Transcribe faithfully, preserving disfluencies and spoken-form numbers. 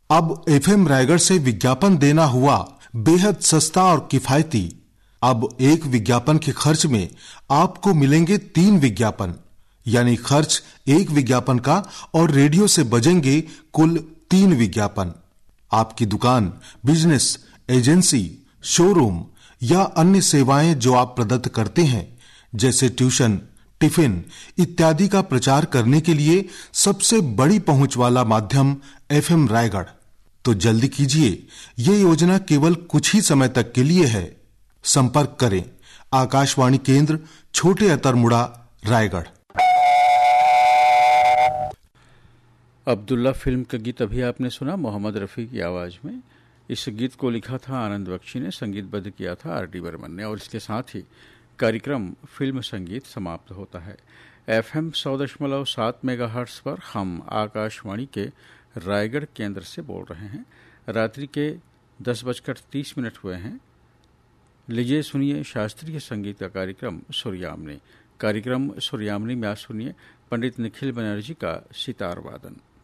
अब एफएम रायगढ़ से विज्ञापन देना हुआ बेहद सस्ता और किफायती। अब एक विज्ञापन के खर्च में आपको मिलेंगे तीन विज्ञापन, यानी खर्च एक विज्ञापन का और रेडियो से बजेंगे कुल तीन विज्ञापन। आपकी दुकान, बिजनेस, एजेंसी, शोरूम या अन्य सेवाएं जो आप प्रदत्त करते हैं, जैसे ट्यूशन, टिफिन इत्यादि का प्रचार करने के लिए सबसे बड़ी पहुंच वाला माध्यम एफएम रायगढ़। तो जल्दी कीजिए, ये योजना केवल कुछ ही समय तक के लिए है। संपर्क करें आकाशवाणी केंद्र, छोटे अतरमुड़ा, रायगढ़। अब्दुल्ला फिल्म का गीत अभी आपने सुना मोहम्मद रफ़ी की आवाज़ में। इस गीत को लिखा था आनंद बख्शी ने, संगीतबद्ध किया था आर डी बर्मन ने। और इसके साथ ही कार्यक्रम फिल्म संगीत समाप्त होता है। एफएम सौ दशमलव सात मेगा हर्ट्स पर हम आकाशवाणी के रायगढ़ केंद्र से बोल रहे हैं। रात्रि के दस बजकर तीस मिनट हुए हैं। लीजिए सुनिए शास्त्रीय संगीत का कार्यक्रम सूर्यामनी। कार्यक्रम सूर्यामनी में आज सुनिए पंडित निखिल बनर्जी का सितार वादन।